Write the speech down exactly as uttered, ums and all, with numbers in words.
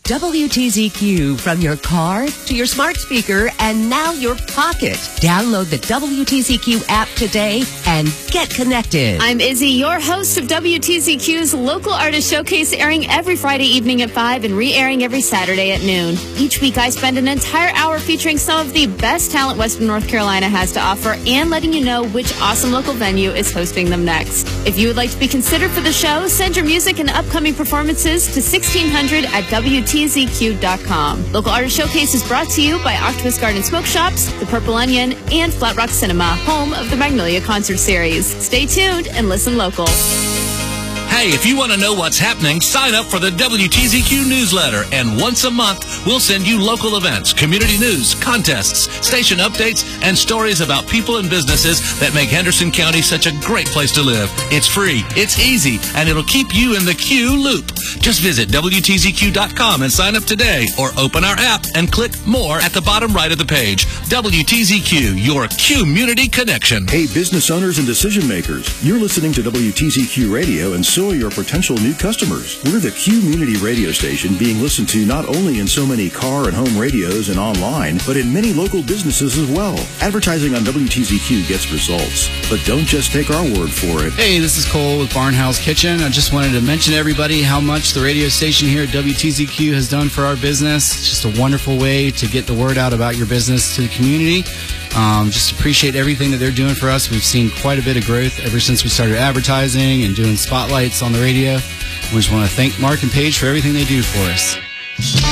W T Z Q from your car to your smart speaker and now your pocket. Download the W T Z Q app today and get connected. I'm Izzy, your host of W T Z Q's Local Artist Showcase, airing every Friday evening at five and re-airing every Saturday at noon. Each week, I spend an entire hour featuring some of the best talent Western North Carolina has to offer and letting you know which awesome local venue is hosting them next. If you would like to be considered for the show, send your music and upcoming performances to sixteen hundred at W T Z Q dot com. Local Artist Showcase is brought to you by Octopus Garden Smoke Shops, The Purple Onion, and Flat Rock Cinema, home of the Magnolia Concert Series. Stay tuned and listen local. Hey, if you want to know what's happening, sign up for the W T Z Q newsletter, and once a month, we'll send you local events, community news, contests, station updates, and stories about people and businesses that make Henderson County such a great place to live. It's free, it's easy, and it'll keep you in the Q loop. Just visit W T Z Q dot com and sign up today, or open our app and click More at the bottom right of the page. W T Z Q, your community connection. Hey, business owners and decision makers, you're listening to W T Z Q Radio, and so are your potential new customers. We're the community radio station being listened to not only in so many car and home radios and online, but in many local businesses as well. Advertising on W T Z Q gets results, but don't just take our word for it. Hey, this is Cole with Barnhouse Kitchen. I just wanted to mention to everybody how much the radio station here at W T Z Q has done for our business. It's just a wonderful way to get the word out about your business to the community. Um, just appreciate everything that they're doing for us. We've seen quite a bit of growth ever since we started advertising and doing spotlights on the radio. We just want to thank Mark and Paige for everything they do for us.